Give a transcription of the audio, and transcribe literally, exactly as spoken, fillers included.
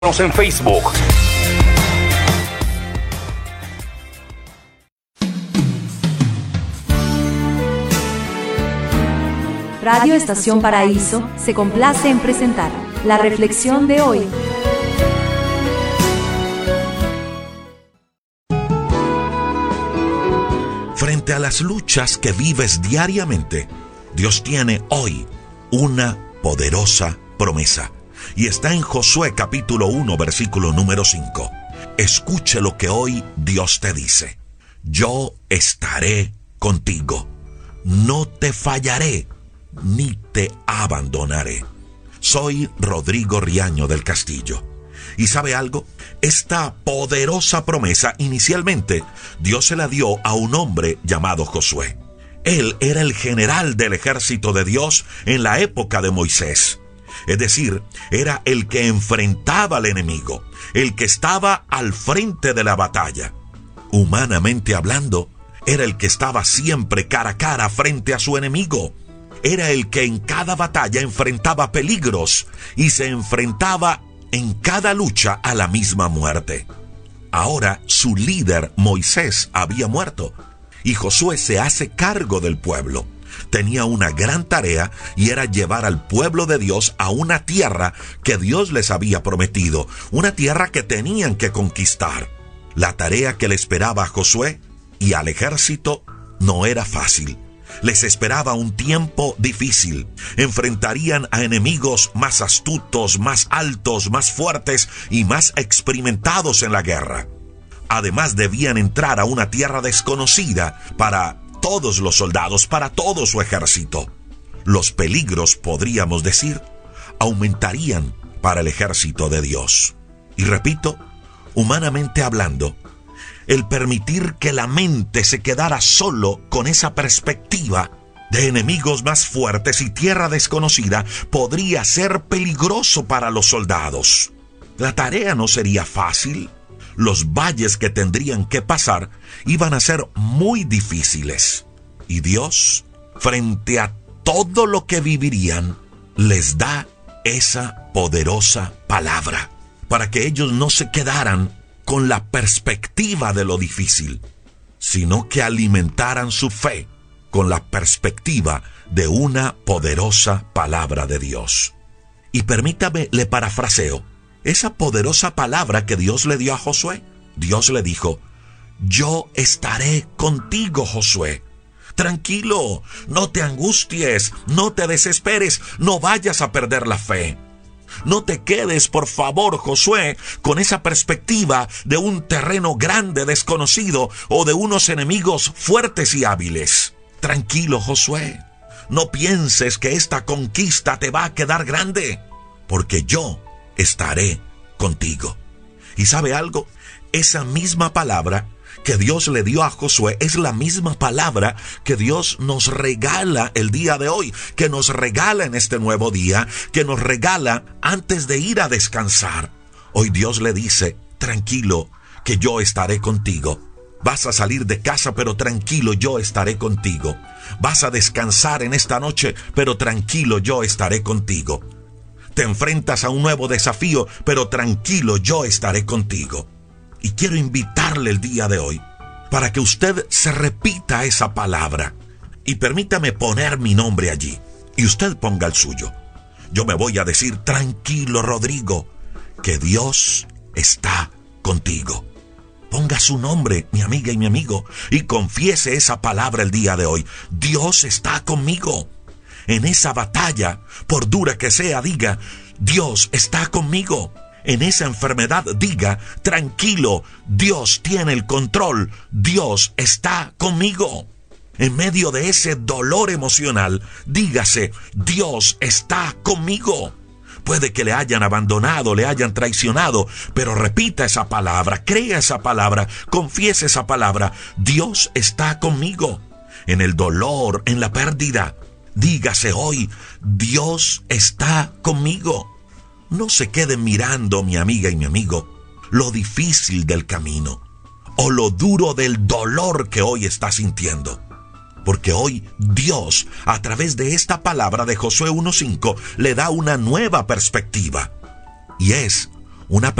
En Facebook. Radio Estación Paraíso se complace en presentar la reflexión de hoy. Frente a las luchas que vives diariamente, Dios tiene hoy una poderosa promesa. Y está en Josué capítulo uno, versículo número cinco. Escuche lo que hoy Dios te dice. Yo estaré contigo. No te fallaré, ni te abandonaré. Soy Rodrigo Riaño del Castillo. ¿Y sabe algo? Esta poderosa promesa, inicialmente, Dios se la dio a un hombre llamado Josué. Él era el general del ejército de Dios en la época de Moisés. Es decir, era el que enfrentaba al enemigo, el que estaba al frente de la batalla. Humanamente hablando, era el que estaba siempre cara a cara frente a su enemigo. Era el que en cada batalla enfrentaba peligros y se enfrentaba en cada lucha a la misma muerte. Ahora su líder, Moisés, había muerto y Josué se hace cargo del pueblo. Tenía una gran tarea y era llevar al pueblo de Dios a una tierra que Dios les había prometido, una tierra que tenían que conquistar. La tarea que le esperaba a Josué y al ejército no era fácil. Les esperaba un tiempo difícil. Enfrentarían a enemigos más astutos, más altos, más fuertes y más experimentados en la guerra. Además, debían entrar a una tierra desconocida para todos los soldados, para todo su ejército. Los peligros, podríamos decir, aumentarían para el ejército de Dios. Y repito, humanamente hablando, el permitir que la mente se quedara solo con esa perspectiva de enemigos más fuertes y tierra desconocida podría ser peligroso para los soldados. La tarea no sería fácil. Los valles que tendrían que pasar iban a ser muy difíciles. Y Dios, frente a todo lo que vivirían, les da esa poderosa palabra para que ellos no se quedaran con la perspectiva de lo difícil, sino que alimentaran su fe con la perspectiva de una poderosa palabra de Dios. Y permítame, le parafraseo esa poderosa palabra que Dios le dio a Josué. Dios le dijo: yo estaré contigo, Josué. Tranquilo, no te angusties, no te desesperes, no vayas a perder la fe. No te quedes, por favor, Josué, con esa perspectiva de un terreno grande, desconocido, o de unos enemigos fuertes y hábiles. Tranquilo, Josué, no pienses que esta conquista te va a quedar grande, porque yo estaré contigo. ¿Y sabe algo? Esa misma palabra que Dios le dio a Josué es la misma palabra que Dios nos regala el día de hoy, que nos regala en este nuevo día, que nos regala antes de ir a descansar. Hoy Dios le dice: tranquilo, que yo estaré contigo. Vas a salir de casa, pero tranquilo, yo estaré contigo. Vas a descansar en esta noche, pero tranquilo, yo estaré contigo. Te enfrentas a un nuevo desafío, pero tranquilo, yo estaré contigo. Y quiero invitarle el día de hoy para que usted se repita esa palabra. Y permítame poner mi nombre allí, y usted ponga el suyo. Yo me voy a decir: tranquilo, Rodrigo, que Dios está contigo. Ponga su nombre, mi amiga y mi amigo, y confiese esa palabra el día de hoy. Dios está conmigo. En esa batalla, por dura que sea, diga: Dios está conmigo. En esa enfermedad, diga: tranquilo, Dios tiene el control, Dios está conmigo. En medio de ese dolor emocional, dígase: Dios está conmigo. Puede que le hayan abandonado, le hayan traicionado, pero repita esa palabra, crea esa palabra, confiese esa palabra: Dios está conmigo. En el dolor, en la pérdida, dígase hoy: Dios está conmigo. No se quede mirando, mi amiga y mi amigo, lo difícil del camino o lo duro del dolor que hoy está sintiendo. Porque hoy Dios, a través de esta palabra de Josué uno cinco, le da una nueva perspectiva. Y es una